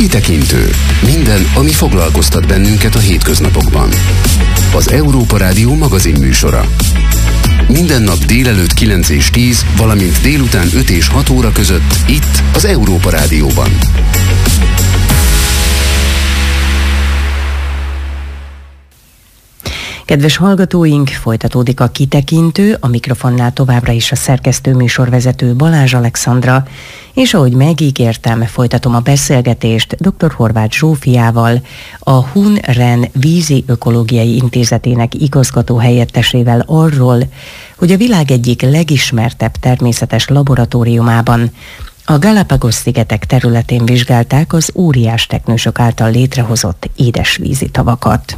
Kitekintő. Minden, ami foglalkoztat bennünket a hétköznapokban. Az Európa Rádió magazin műsora. Minden nap délelőtt 9 és 10, valamint délután 5 és 6 óra között itt az Európa Rádióban. Kedves hallgatóink, folytatódik a Kitekintő, a mikrofonnál továbbra is a szerkesztő műsorvezető Balázs Alexandra, és ahogy megígértem, folytatom a beszélgetést dr. Horváth Zsófiával, a Hun-Ren Vízi Ökológiai Intézetének igazgató helyettesével arról, hogy a világ egyik legismertebb természetes laboratóriumában, a Galápagos-szigetek területén vizsgálták az óriás teknősök által létrehozott édesvízi tavakat.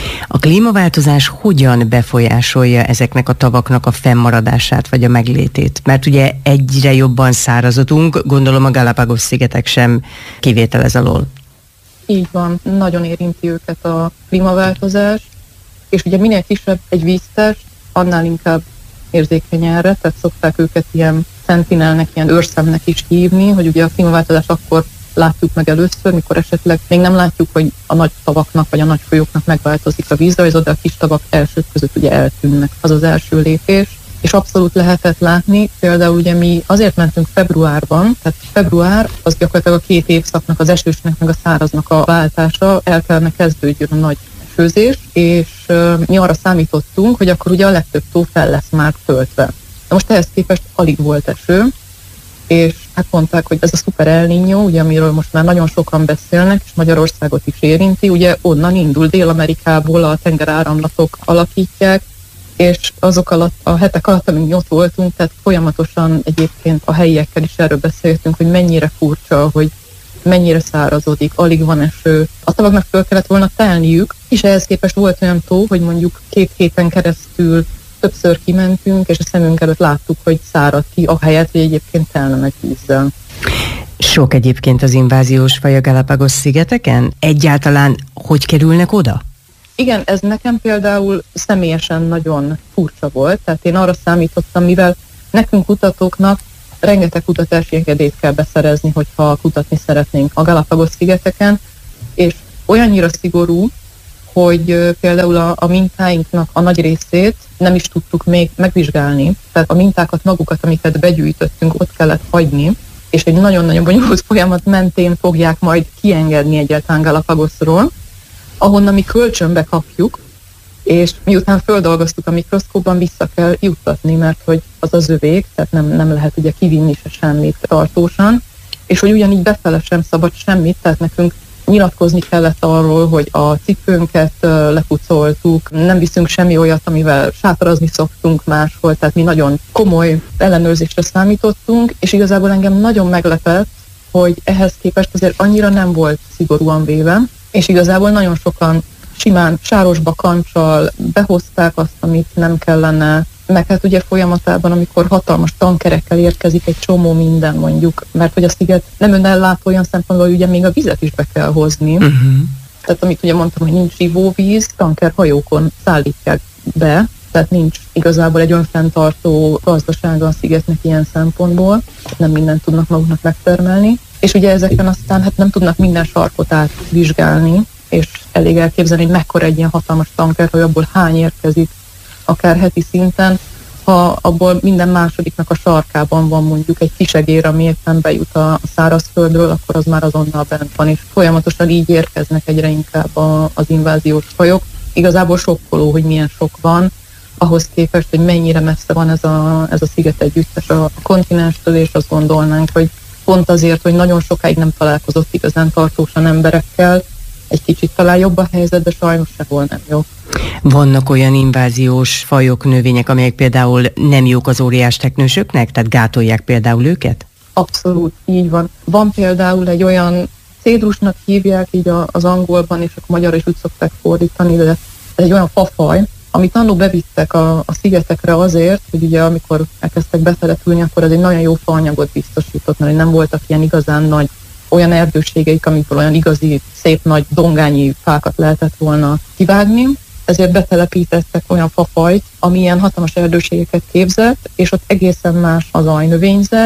A klímaváltozás hogyan befolyásolja ezeknek a tavaknak a fennmaradását vagy a meglétét? Mert ugye egyre jobban szárazodunk, gondolom a Galápagos-szigetek sem kivétel ez alól. Így van, nagyon érinti őket a klímaváltozás, és ugye minél kisebb egy víztest, annál inkább érzékeny erre, tehát szokták őket ilyen sentinelnek, ilyen őrszemnek is hívni, hogy ugye a klímaváltozás akkor látjuk meg először, mikor esetleg még nem látjuk, hogy a nagy tavaknak vagy a nagy folyóknak megváltozik a vízrajza, de a kis tavak elsők között ugye eltűnnek. Az az első lépés, és abszolút lehetett látni. Például ugye mi azért mentünk februárban, tehát február az gyakorlatilag a két évszaknak, az esősnek meg a száraznak a váltása, el kellene kezdődjön a nagy esőzés, és mi arra számítottunk, hogy akkor ugye a legtöbb tó fel lesz már töltve. De most ehhez képest alig volt eső, és hát mondták, hogy ez a szuper El Niño, ugye, amiről most már nagyon sokan beszélnek, és Magyarországot is érinti, ugye onnan indul, Dél-Amerikából a tengeráramlatok alakítják, és azok alatt, a hetek alatt, amíg mi ott voltunk, tehát folyamatosan egyébként a helyiekkel is erről beszéltünk, hogy mennyire furcsa, hogy mennyire szárazodik, alig van eső. A tavaknak föl kellett volna telniük, és ehhez képest volt olyan tó, hogy mondjuk 2 héten keresztül többször kimentünk, és a szemünk előtt láttuk, hogy szárad ki, ahelyett, hogy egyébként telne meg vízzel. Sok egyébként az inváziós faj a Galápagos-szigeteken? Egyáltalán hogy kerülnek oda? Igen, ez nekem például személyesen nagyon furcsa volt, tehát én arra számítottam, mivel nekünk kutatóknak rengeteg kutatási engedélyt kell beszerezni, hogyha kutatni szeretnénk a Galápagos-szigeteken, és olyannyira szigorú, hogy például a mintáinknak a nagy részét nem is tudtuk még megvizsgálni. Tehát a mintákat magukat, amiket begyűjtöttünk, ott kellett hagyni, és egy nagyon-nagyon bonyolult folyamat mentén fogják majd kiengedni egyáltalán Galápagosról, ahonnan mi kölcsönbe kapjuk, és miután földolgoztuk a mikroszkóban, vissza kell juttatni, mert hogy az az övék, tehát nem lehet ugye kivinni se semmit tartósan, és hogy ugyanígy befele sem szabad semmit, tehát nekünk nyilatkozni kellett arról, hogy a cipőnket lepucoltuk, nem viszünk semmi olyat, amivel sátrazni szoktunk máshol, tehát mi nagyon komoly ellenőrzésre számítottunk, és igazából engem nagyon meglepett, hogy ehhez képest azért annyira nem volt szigorúan véve, és igazából nagyon sokan simán sárosba kancsal behozták azt, amit nem kellene, meg hát ugye folyamatában, amikor hatalmas tankerekkel érkezik egy csomó minden mondjuk, mert hogy a sziget nem önellátó olyan szempontból, hogy ugye még a vizet is be kell hozni. Tehát amit ugye mondtam, hogy nincs ivóvíz, tankerhajókon szállítják be, tehát nincs igazából egy önfenntartó gazdasága a szigetnek ilyen szempontból, nem mindent tudnak maguknak megtermelni, és ugye ezeken aztán hát nem tudnak minden sarkot átvizsgálni, és elég elképzelni, hogy mekkora egy ilyen hatalmas tanker, hogy abból hány érkezik, akár heti szinten, ha abból minden másodiknak a sarkában van mondjuk egy kisegér, ami éppen bejut a szárazföldről, akkor az már azonnal bent van, és folyamatosan így érkeznek egyre inkább az inváziós fajok. Igazából sokkoló, hogy milyen sok van, ahhoz képest, hogy mennyire messze van ez a sziget együttes a kontinenstől, és azt gondolnánk, hogy pont azért, hogy nagyon sokáig nem találkozott igazán tartósan emberekkel, egy kicsit talán jobb a helyzet, de sajnos sehol nem jó. Vannak olyan inváziós fajok, növények, amelyek például nem jók az óriás teknősöknek, tehát gátolják például őket? Abszolút, így van. Van például egy olyan cédrusnak hívják így az angolban, és akkor magyarra is úgy szokták fordítani, de ez egy olyan fafaj, amit annó bevittek a szigetekre azért, hogy ugye amikor elkezdtek betelepülni, akkor ez egy nagyon jó faanyagot biztosított, mert nem voltak ilyen igazán nagy olyan erdőségeik, amikből olyan igazi, szép nagy dongányi fákat lehetett volna kivágni, ezért betelepítettek olyan fafajt, ami ilyen hatalmas erdőségeket képzett, és ott egészen más az ajnövényzet,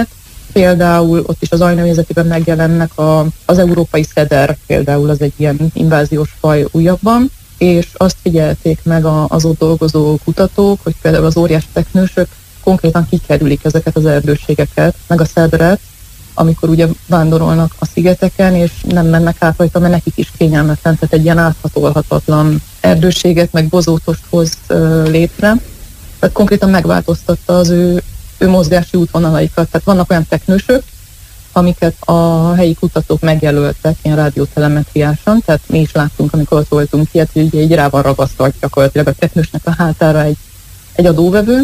Például ott is az ajnövényzetében megjelennek az európai szeder, például az egy ilyen inváziós faj újabban, és azt figyelték meg az ott dolgozó kutatók, hogy például az óriás teknősök konkrétan kikerülik ezeket az erdőségeket, meg a szedret, amikor ugye vándorolnak a szigeteken, és nem mennek át rajta, mert nekik is kényelmetlen, tehát egy ilyen áthatolhatatlan erdőséget, meg bozótost hoz létre. Tehát konkrétan megváltoztatta az ő mozgási útvonalaikat. Tehát vannak olyan teknősök, amiket a helyi kutatók megjelöltek ilyen rádiótelemetriásan, tehát mi is láttunk, amikor ott voltunk ilyet, hogy ugye így rá van ragasztva gyakorlatilag a teknősnek a hátára egy adóvevő,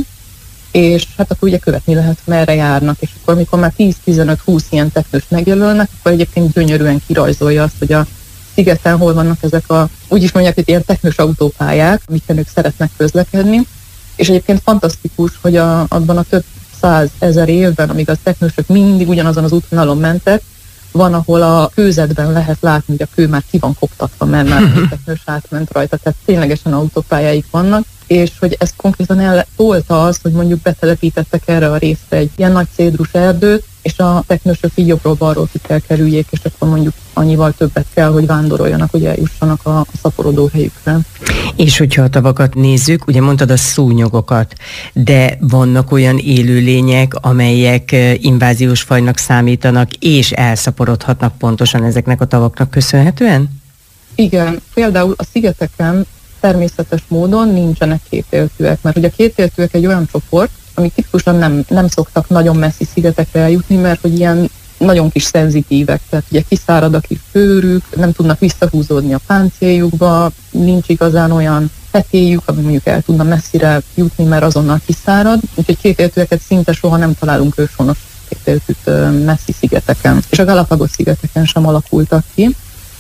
és hát akkor ugye követni lehet, merre járnak, és akkor amikor már 10-15-20 ilyen teknőst megjelölnek, akkor egyébként gyönyörűen kirajzolja azt, hogy a szigeten hol vannak ezek úgy is mondják, hogy ilyen teknős autópályák, amiken ők szeretnek közlekedni, és egyébként fantasztikus, hogy abban a több 100 000 évben, amíg a teknősök mindig ugyanazon az útvonalon mentek, van, ahol a kőzetben lehet látni, hogy a kő már ki van koptatva, mert már a teknős átment rajta, tehát ténylegesen autópályáik vannak, és hogy ez konkrétan eltolta azt, hogy mondjuk betelepítettek erre a részre egy ilyen nagy cédrus erdőt, és a teknősök így jobbról-balról ki kell kerüljék, és akkor mondjuk annyival többet kell, hogy vándoroljanak, hogy eljussanak a szaporodó helyükre. És hogyha a tavakat nézzük, ugye mondtad a szúnyogokat, de vannak olyan élőlények, amelyek inváziós fajnak számítanak, és elszaporodhatnak pontosan ezeknek a tavaknak köszönhetően? Igen, például a szigeteken természetes módon nincsenek kétéltűek, mert ugye a kétéltűek egy olyan csoport, amik tipikusan nem szoktak nagyon messzi szigetekre eljutni, mert hogy ilyen nagyon kis szenzitívek, tehát ugye kiszárad a kis bőrük, nem tudnak visszahúzódni a páncéljukba, nincs igazán olyan petéjük, ami mondjuk el tudna messzire jutni, mert azonnal kiszárad, úgyhogy kétéltűeket szinte soha nem találunk őshonos kétéltűt messzi szigeteken. És a Galapagos szigeteken sem alakultak ki,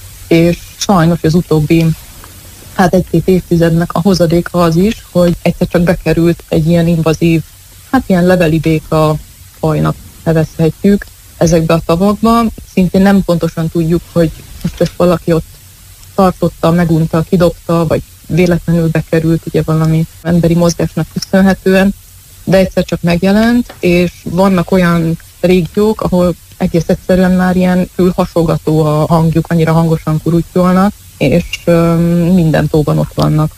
és sajnos az utóbbi egy-két évtizednek a hozadéka az is, hogy egyszer csak bekerült egy ilyen invazív, ilyen leveli béka fajnak nevezhetjük ezekbe a tavakba. Szintén nem pontosan tudjuk, hogy most ezt valaki ott tartotta, megunta, kidobta, vagy véletlenül bekerült, ugye valami emberi mozgásnak köszönhetően, de egyszer csak megjelent, és vannak olyan régiók, ahol egész egyszerűen már ilyen fülhasogató a hangjuk, annyira hangosan kurutyolnak, és minden tóban ott vannak.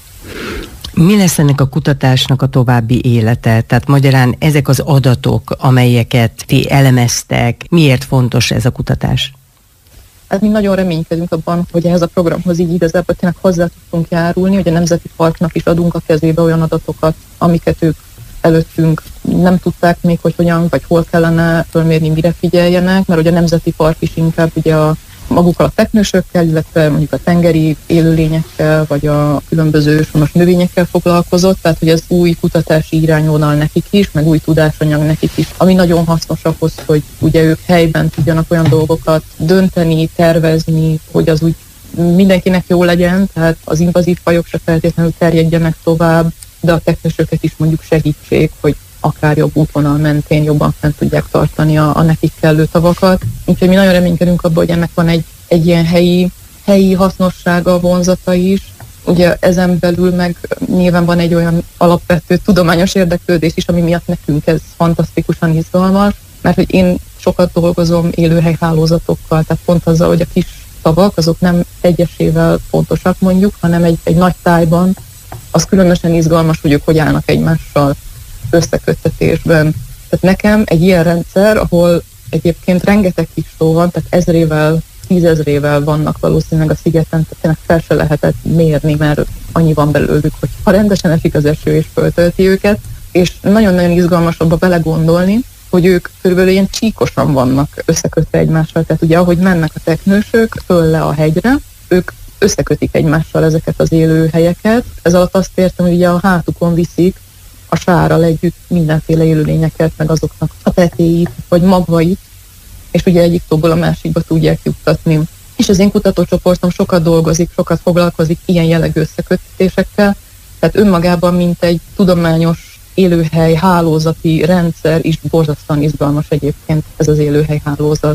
Mi lesz ennek a kutatásnak a további élete? Tehát magyarán ezek az adatok, amelyeket ti elemeztek, miért fontos ez a kutatás? Hát mi nagyon reménykedünk abban, hogy ehhez a programhoz így igazából tényleg hozzá tudtunk járulni, hogy a Nemzeti Parknak is adunk a kezébe olyan adatokat, amiket ők előttünk nem tudták még, hogy hogyan vagy hol kellene fölmérni, mire figyeljenek, mert ugye a Nemzeti Park is inkább ugye magukkal a teknősökkel, illetve mondjuk a tengeri élőlényekkel, vagy a különböző őshonos növényekkel foglalkozott, tehát hogy ez új kutatási irányvonal nekik is, meg új tudásanyag nekik is, ami nagyon hasznos ahhoz, hogy ugye ők helyben tudjanak olyan dolgokat dönteni, tervezni, hogy az úgy mindenkinek jó legyen, tehát az invazív fajok se feltétlenül terjedjenek tovább, de a teknősöket is mondjuk segítsék, hogy akár jobb útvonal mentén jobban fent tudják tartani a nekik kellő tavakat. Úgyhogy mi nagyon reménykedünk abban, hogy ennek van egy ilyen helyi hasznossága, vonzata is. Ugye ezen belül meg nyilván van egy olyan alapvető tudományos érdeklődés is, ami miatt nekünk ez fantasztikusan izgalmas, mert hogy én sokat dolgozom élőhelyhálózatokkal, tehát pont azzal, hogy a kis tavak, azok nem egyesével pontosak mondjuk, hanem egy nagy tájban, az különösen izgalmas, hogy ők hogy állnak egymással összeköttetésben. Tehát nekem egy ilyen rendszer, ahol egyébként rengeteg kis tó van, tehát 1000-ével, 10 000-ével vannak valószínűleg a szigeten, tehát tényleg fel se lehetett mérni, mert annyi van belőlük, hogy ha rendesen esik az eső és föltölti őket, és nagyon-nagyon izgalmas abba belegondolni, hogy ők körülbelül ilyen csíkosan vannak összekötve egymással, tehát ugye ahogy mennek a teknősök föl le a hegyre, ők összekötik egymással ezeket az élőhelyeket. Ez alatt azt értem, hogy ugye a hátukon viszik a sárral együtt mindenféle élőlényeket, meg azoknak a petéit, vagy magvait, és ugye egyik tóból a másikba tudják juttatni. És az én kutatócsoportom sokat dolgozik, sokat foglalkozik ilyen jellegű összekötésekkel, tehát önmagában, mint egy tudományos élőhely hálózati rendszer is borzasztóan izgalmas egyébként ez az élőhely hálózat.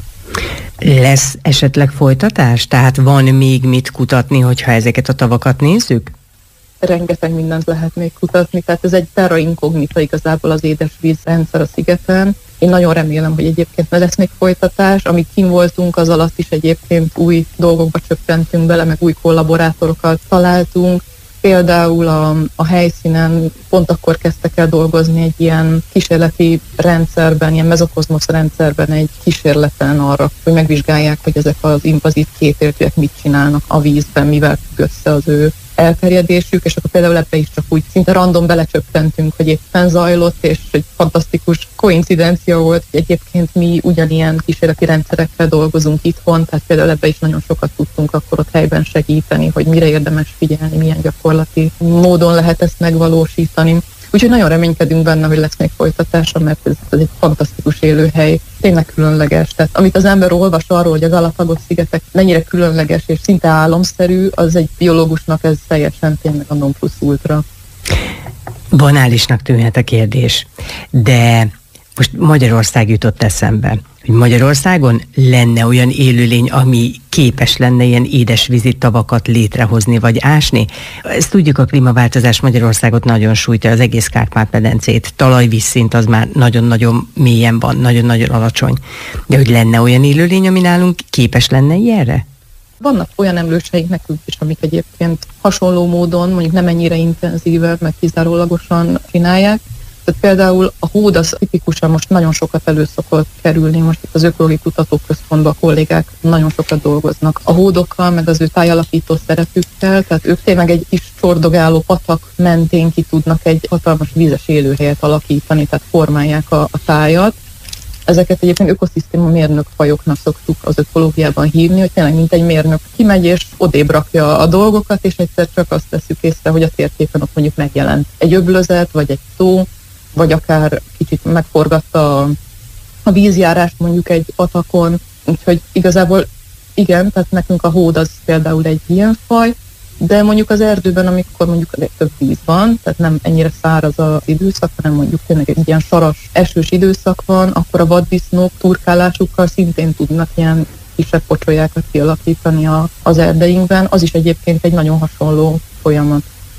Lesz esetleg folytatás? Tehát van még mit kutatni, hogyha ezeket a tavakat nézzük? Rengeteg mindent lehet még kutatni, tehát ez egy terra incognita igazából az édesvíz rendszer a szigeten, Én nagyon remélem, hogy egyébként lesz még folytatás. Amíg kim voltunk, az alatt is egyébként új dolgokba csöppentünk bele, meg új kollaborátorokat találtunk. Például a helyszínen pont akkor kezdtek el dolgozni egy ilyen kísérleti rendszerben, ilyen mezokozmosz rendszerben, egy kísérleten arra, hogy megvizsgálják, hogy ezek az invazív kétéltűek mit csinálnak a vízben, mivel függ össze az ő elterjedésük, és akkor például ebbe is csak úgy szinte random belecsöppentünk, hogy éppen zajlott, és egy fantasztikus koincidencia volt, hogy egyébként mi ugyanilyen kísérleti rendszerekkel dolgozunk itthon, tehát például ebbe is nagyon sokat tudtunk akkor ott helyben segíteni, hogy mire érdemes figyelni, milyen gyakorlati módon lehet ezt megvalósítani. Úgyhogy nagyon reménykedünk benne, hogy lesz még folytatása, mert ez egy fantasztikus élőhely, tényleg különleges. Tehát amit az ember olvas arról, hogy a Galapagos-szigetek mennyire különleges és szinte álomszerű, az egy biológusnak ez teljesen tényleg a non plus ultra. Banálisnak tűnhet a kérdés, de most Magyarország jutott eszembe, hogy Magyarországon lenne olyan élőlény, ami képes lenne ilyen édesvízi tavakat létrehozni vagy ásni. Ezt tudjuk, a klímaváltozás Magyarországot nagyon sújtja, az egész Kárpát-medencét. Talajvízszint az már nagyon-nagyon mélyen van, nagyon-nagyon alacsony. De hogy lenne olyan élőlény, ami nálunk képes lenne ilyenre? Vannak olyan emlőseink nekünk is, amik egyébként hasonló módon, mondjuk nem ennyire intenzívebb, meg kizárólagosan csinálják. Tehát például a hód az tipikusan most nagyon sokat elő szokott kerülni, most itt az Ökológiai Kutatóközpontban a kollégák nagyon sokat dolgoznak a hódokkal, meg az ő tájalakító szerepükkel, tehát ők tényleg egy kis csordogáló patak mentén ki tudnak egy hatalmas vízes élőhelyet alakítani, tehát formálják a tájat. Ezeket egyébként ökoszisztéma mérnök fajoknak szoktuk az ökológiában hívni, hogy tényleg mint egy mérnök kimegy és odébb rakja a dolgokat, és egyszer csak azt veszük észre, hogy a térképen ott mondjuk megjelent egy öblözet, vagy egy tó, vagy akár kicsit megforgatta a vízjárást mondjuk egy patakon. Úgyhogy igazából igen, tehát nekünk a hód az például egy ilyen faj, de mondjuk az erdőben, amikor mondjuk több víz van, tehát nem ennyire száraz az időszak, hanem mondjuk tényleg egy ilyen saras, esős időszak van, akkor a vaddisznók turkálásukkal szintén tudnak ilyen kisebb pocsolyákat kialakítani az erdeinkben. Az is egyébként egy nagyon hasonló folyamat.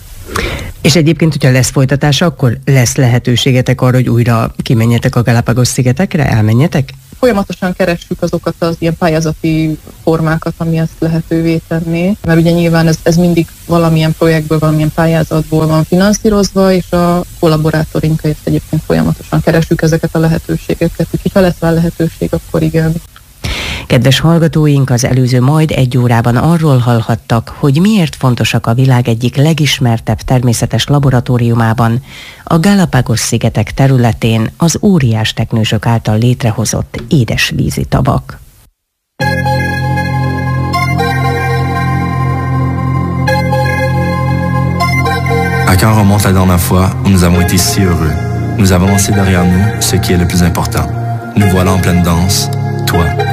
És egyébként, hogyha lesz folytatása, akkor lesz lehetőségetek arra, hogy újra kimenjetek a Galapagos-szigetekre, elmenjetek? Folyamatosan keressük azokat az ilyen pályázati formákat, ami ezt lehetővé tenné, mert ugye nyilván ez mindig valamilyen projektből, valamilyen pályázatból van finanszírozva, és a kollaborátorinkkal ezt egyébként folyamatosan keressük ezeket a lehetőségeket, úgyhogy ha lesz rá lehetőség, akkor igen. Kedves hallgatóink, az előző majd egy órában arról hallhattak, hogy miért fontosak a világ egyik legismertebb természetes laboratóriumában, a Galapagos-szigetek területén az óriás teknősök által létrehozott édesvízi tavak. À quand remonte la dernière fois où nous avons été si heureux? Nous avons laissé derrière nous ce qui est le plus important. Nous voilà en pleine danse, toi